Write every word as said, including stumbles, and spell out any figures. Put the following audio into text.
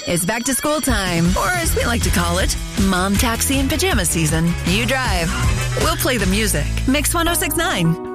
It's back to school time, or as we like to call it, mom taxi and pajama season. You drive. We'll play the music. Mix one oh six point nine.